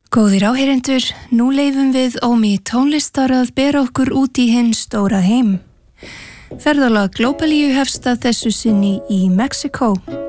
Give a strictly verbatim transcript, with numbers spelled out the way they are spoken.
Góðir áheyrendur, nú leifum við Ómi tónlistar að bera okkur út í hinn stóra heim. Ferðalag Glóbalíu hefst að þessu sinni í Mexíkó.